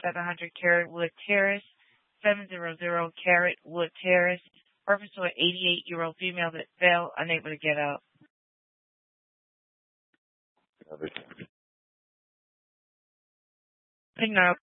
700 Carrotwood Terrace, 700 Carrotwood Terrace. Reference to an 88-year-old female that fell, unable to get up. Good night.